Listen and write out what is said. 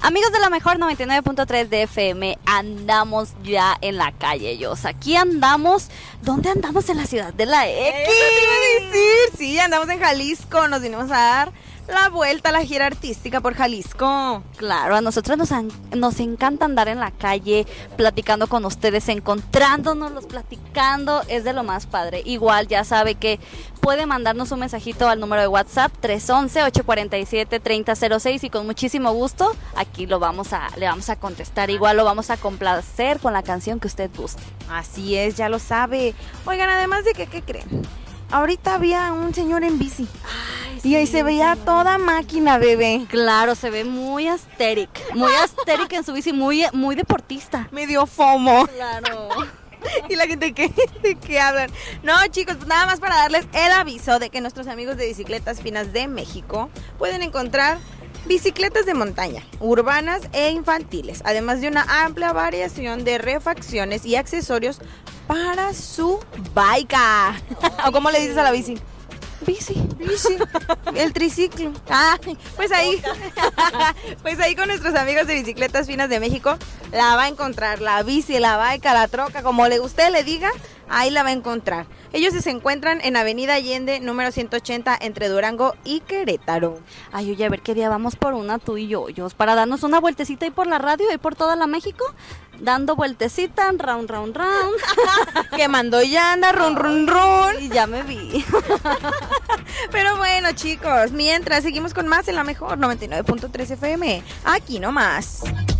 Amigos de la mejor 99.3 de FM, andamos ya en la calle, Yos. Aquí andamos. ¿Dónde andamos? En la ciudad de la X. Eso te iba a decir. Sí, andamos en Jalisco. Nos vinimos a dar la vuelta a la gira artística por Jalisco. Claro, a nosotros nos encanta andar en la calle, platicando con ustedes, encontrándonos, platicando, es de lo más padre. Igual ya sabe que puede mandarnos un mensajito al número de WhatsApp 311-847-3006 y con muchísimo gusto aquí le vamos a contestar. Igual lo vamos a complacer con la canción que usted guste. Así es, ya lo sabe. Oigan, además de que, ¿qué creen? Ahorita había un señor en bici. Ay, y ahí se veía toda máquina, bebé. Claro, se ve muy asteric en su bici, muy deportista. Medio FOMO. Claro. Y la gente, ¿de qué hablan? No, chicos, pues nada más para darles el aviso de que nuestros amigos de Bicicletas Finas de México pueden encontrar bicicletas de montaña, urbanas e infantiles, además de una amplia variación de refacciones y accesorios para su bike. ¿O cómo le dices a la bici? Bici, el triciclo. Pues ahí con nuestros amigos de Bicicletas Finas de México la va a encontrar, la bici, la bike, la troca, como usted le diga, ahí la va a encontrar. Ellos se encuentran en Avenida Allende, número 180, entre Durango y Querétaro. Ay, oye, a ver qué día vamos por una tú y yo, para darnos una vueltecita ahí por la radio y por toda la México, dando vueltecita, round. Quemando llanta, run. Y ya me vi. Pero bueno, chicos, mientras seguimos con más en la mejor 99.3 FM, aquí nomás.